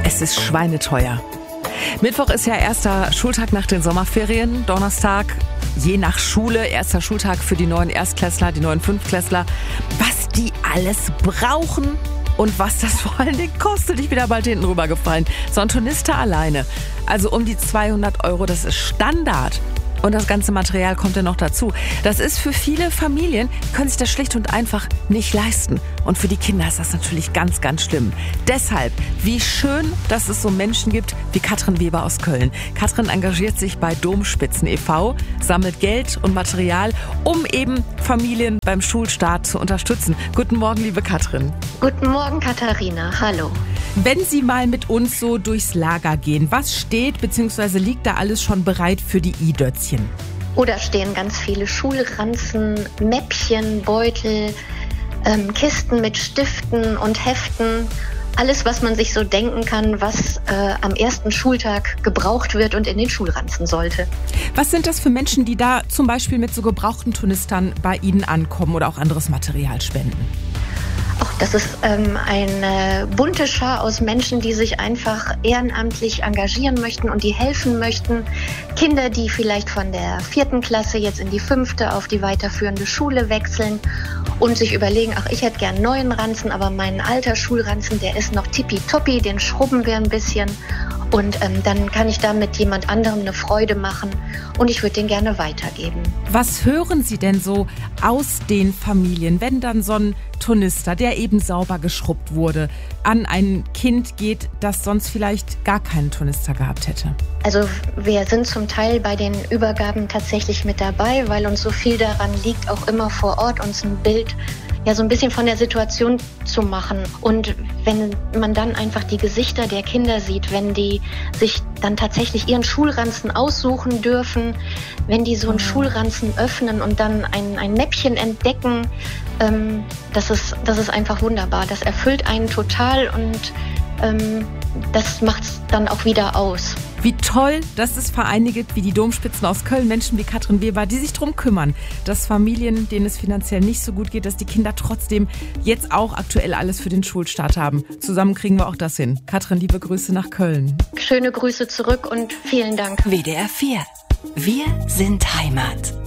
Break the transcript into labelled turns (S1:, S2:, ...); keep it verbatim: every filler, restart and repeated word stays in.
S1: Es ist schweineteuer. Mittwoch ist ja erster Schultag nach den Sommerferien. Donnerstag, je nach Schule, erster Schultag für die neuen Erstklässler, die neuen Fünftklässler. Was die alles brauchen und was das vor allen Dingen kostet, ich bin da bald hinten rübergefallen. So ein Turnister alleine, also um die zweihundert Euro, das ist Standard. Und das ganze Material kommt dann noch dazu. Das ist für viele Familien, können sich das schlicht und einfach nicht leisten. Und für die Kinder ist das natürlich ganz, ganz schlimm. Deshalb, wie schön, dass es so Menschen gibt wie Katrin Weber aus Köln. Katrin engagiert sich bei Domspitzen e V, sammelt Geld und Material, um eben Familien beim Schulstart zu unterstützen. Guten Morgen, liebe Katrin.
S2: Guten Morgen, Katharina. Hallo.
S1: Wenn Sie mal mit uns so durchs Lager gehen, was steht bzw. liegt da alles schon bereit für die i-Dötzchen?
S2: Oh, da stehen ganz viele Schulranzen, Mäppchen, Beutel, ähm, Kisten mit Stiften und Heften. Alles, was man sich so denken kann, was äh, am ersten Schultag gebraucht wird und in den Schulranzen sollte.
S1: Was sind das für Menschen, die da zum Beispiel mit so gebrauchten Turnistern bei Ihnen ankommen oder auch anderes Material spenden?
S2: Auch das ist ähm, eine bunte Schar aus Menschen, die sich einfach ehrenamtlich engagieren möchten und die helfen möchten. Kinder, die vielleicht von der vierten Klasse jetzt in die fünfte auf die weiterführende Schule wechseln und sich überlegen, ach, ich hätte gern einen neuen Ranzen, aber mein alter Schulranzen, der ist noch tippitoppi, den schrubben wir ein bisschen. Und ähm, dann kann ich damit jemand anderem eine Freude machen und ich würde den gerne weitergeben.
S1: Was hören Sie denn so aus den Familien, wenn dann so ein Turnister, der eben sauber geschrubbt wurde, an ein Kind geht, das sonst vielleicht gar keinen Turnister gehabt hätte?
S2: Also wir sind zum Teil bei den Übergaben tatsächlich mit dabei, weil uns so viel daran liegt, auch immer vor Ort uns ein Bild ja so ein bisschen von der Situation zu machen. Und wenn man dann einfach die Gesichter der Kinder sieht, wenn die sich dann tatsächlich ihren Schulranzen aussuchen dürfen, wenn die so einen Schulranzen öffnen und dann ein, ein Mäppchen entdecken, ähm, das ist, das ist einfach wunderbar. Das erfüllt einen total und ähm, das macht es dann auch wieder aus.
S1: Wie toll, dass es Vereine gibt wie die Domspitzen aus Köln, Menschen wie Katrin Weber, die sich darum kümmern, dass Familien, denen es finanziell nicht so gut geht, dass die Kinder trotzdem jetzt auch aktuell alles für den Schulstart haben. Zusammen kriegen wir auch das hin. Katrin, liebe Grüße nach Köln.
S2: Schöne Grüße zurück und vielen Dank.
S3: W D R vier. Wir sind Heimat.